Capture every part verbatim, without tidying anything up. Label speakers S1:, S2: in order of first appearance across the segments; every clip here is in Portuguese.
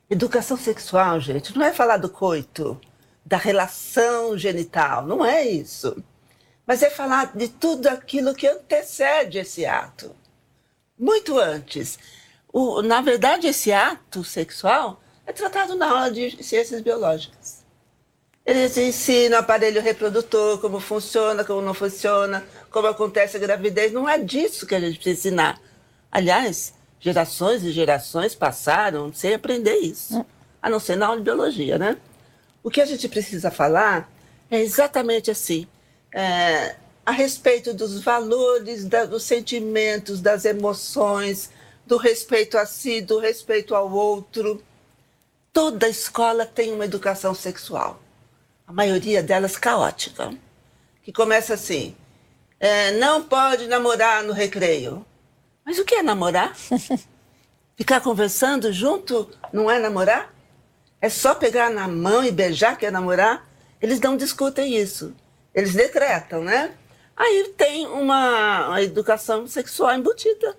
S1: Educação sexual, gente, não é falar do coito, da relação genital, não é isso. Mas é falar de tudo aquilo que antecede esse ato. Muito antes. O, na verdade, esse ato sexual é tratado na aula de ciências biológicas. Eles ensinam o aparelho reprodutor, como funciona, como não funciona, como acontece a gravidez. Não é disso que a gente precisa ensinar. Aliás, gerações e gerações passaram sem aprender isso, a não ser na aula de biologia, né? O que a gente precisa falar é exatamente assim, é, a respeito dos valores, da, dos sentimentos, das emoções, do respeito a si, do respeito ao outro. Toda escola tem uma educação sexual, a maioria delas caótica, que começa assim, é, não pode namorar no recreio. Mas o que é namorar? Ficar conversando junto não é namorar? É só pegar na mão e beijar que é namorar? Eles não discutem isso. Eles decretam, né? Aí tem uma, uma educação sexual embutida.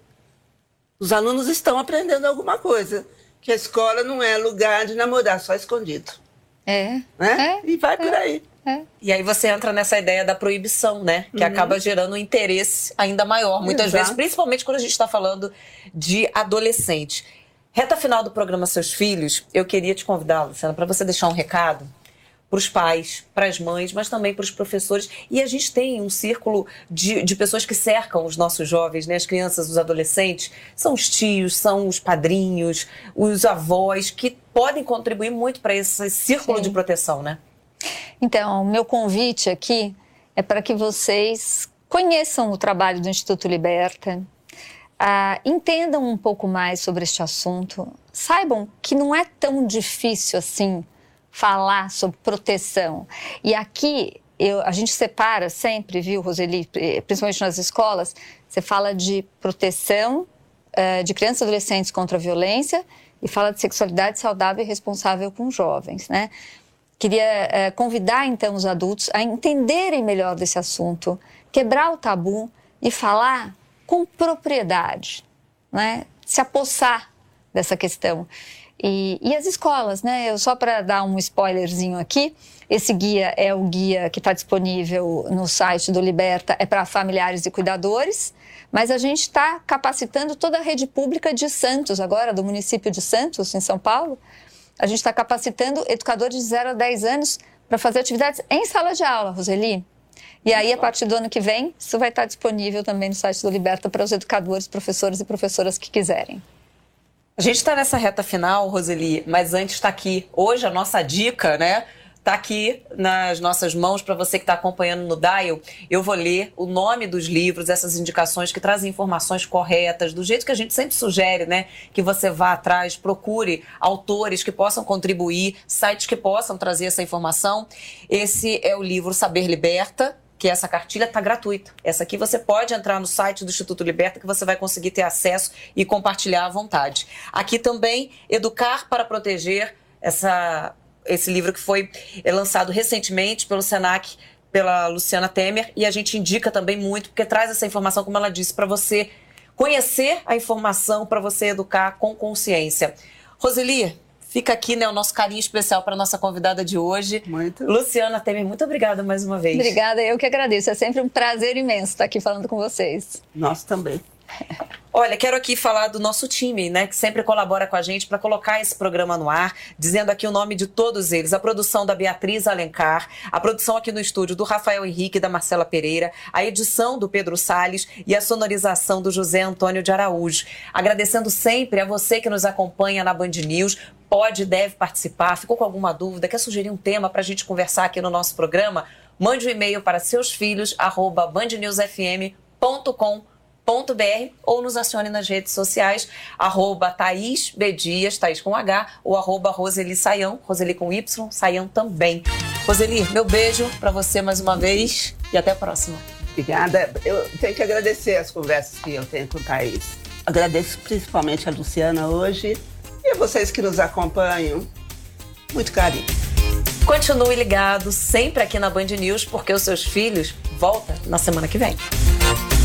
S1: Os alunos estão aprendendo alguma coisa. Que a escola não é lugar de namorar, só escondido.
S2: É.
S1: Né?
S2: É,
S1: e vai
S2: é,
S1: por aí.
S2: É.
S3: E aí você entra nessa ideia da proibição, né? Que uhum. acaba gerando um interesse ainda maior, muitas
S1: Exato.
S3: vezes, principalmente quando a gente está falando de adolescente. Reta final do programa Seus Filhos, eu queria te convidar, Luciana, para você deixar um recado para os pais, para as mães, mas também para os professores. E a gente tem um círculo de, de pessoas que cercam os nossos jovens, né? As crianças, os adolescentes, são os tios, são os padrinhos, os avós, que podem contribuir muito para esse círculo Sim. de proteção, né?
S2: Então, o meu convite aqui é para que vocês conheçam o trabalho do Instituto Liberta, uh, entendam um pouco mais sobre este assunto, saibam que não é tão difícil assim falar sobre proteção. E aqui eu, a gente separa sempre, viu, Roseli, principalmente nas escolas, você fala de proteção uh, de crianças e adolescentes contra a violência e fala de sexualidade saudável e responsável com jovens, né? Queria é, convidar, então, os adultos a entenderem melhor desse assunto, quebrar o tabu e falar com propriedade, né? Se apossar dessa questão. E, e as escolas, né? Eu, só para dar um spoilerzinho aqui, esse guia é o guia que está disponível no site do Liberta, é para familiares e cuidadores, mas a gente está capacitando toda a rede pública de Santos, agora, do município de Santos, em São Paulo. A gente está capacitando educadores de zero a dez anos para fazer atividades em sala de aula, Roseli. E aí, a partir do ano que vem, isso vai estar disponível também no site do Liberta para os educadores, professores e professoras que quiserem.
S3: A gente está nessa reta final, Roseli, mas antes está aqui, hoje a nossa dica, né? Está aqui nas nossas mãos para você que está acompanhando no Dial. Eu vou ler o nome dos livros, essas indicações que trazem informações corretas, do jeito que a gente sempre sugere, né? Que você vá atrás, procure autores que possam contribuir, sites que possam trazer essa informação. Esse é o livro Saber Liberta, que essa cartilha está gratuita. Essa aqui você pode entrar no site do Instituto Liberta que você vai conseguir ter acesso e compartilhar à vontade. Aqui também, Educar para Proteger, essa... esse livro que foi lançado recentemente pelo Senac, pela Luciana Temer, e a gente indica também muito, porque traz essa informação, como ela disse, para você conhecer a informação, para você educar com consciência. Roseli, fica aqui, né, o nosso carinho especial para a nossa convidada de hoje.
S1: Muito.
S3: Luciana Temer, muito obrigada mais uma vez.
S2: Obrigada, eu que agradeço. É sempre um prazer imenso estar aqui falando com vocês.
S1: Nós também.
S3: Olha, quero aqui falar do nosso time, né, que sempre colabora com a gente para colocar esse programa no ar, dizendo aqui o nome de todos eles. A produção da Beatriz Alencar, a produção aqui no estúdio do Rafael Henrique e da Marcela Pereira, a edição do Pedro Salles e a sonorização do José Antônio de Araújo. Agradecendo sempre a você que nos acompanha na Band News. Pode e deve participar. Ficou com alguma dúvida? Quer sugerir um tema para a gente conversar aqui no nosso programa? Mande um e-mail para seusfilhos arroba bandnewsfm ponto com ponto br ou nos acione nas redes sociais, arroba Thaís B. Dias, Thaís com H, ou arroba Roseli Saião, Roseli com Y, Saião também. Roseli, meu beijo para você mais uma vez e até a próxima.
S1: Obrigada. Eu tenho que agradecer as conversas que eu tenho com Thaís. Agradeço principalmente a Luciana hoje e a vocês que nos acompanham. Muito carinho.
S3: Continue ligado sempre aqui na Band News, porque os seus filhos voltam na semana que vem.